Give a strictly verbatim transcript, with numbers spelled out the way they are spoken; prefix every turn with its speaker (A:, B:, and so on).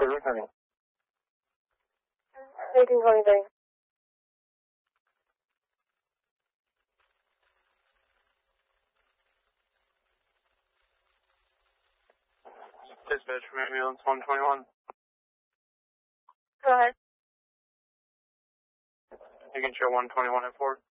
A: returning.
B: eighteen twenty-three.
A: Dispatch from ambulance one twenty-one.
B: Go ahead.
A: You can show one twenty-one at four.